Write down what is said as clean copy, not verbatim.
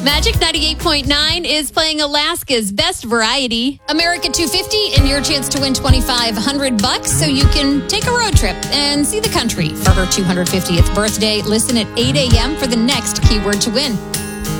Magic 98.9 is playing Alaska's best variety. America 250 and your chance to win $2,500 so you can take a road trip and see the country for her 250th birthday. Listen at 8 a.m. for the next keyword to win.